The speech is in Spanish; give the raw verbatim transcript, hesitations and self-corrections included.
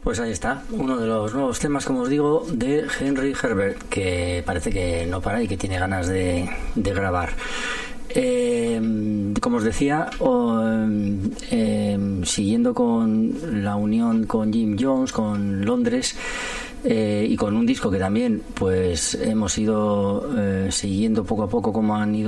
Pues ahí está, uno de los nuevos temas, como os digo, de Henry Herbert, que parece que no para y que tiene ganas de, de grabar. Eh, como os decía, o, eh, siguiendo con la unión con Jim Jones, con Londres, eh, y con un disco que también pues hemos ido eh, siguiendo poco a poco cómo han ido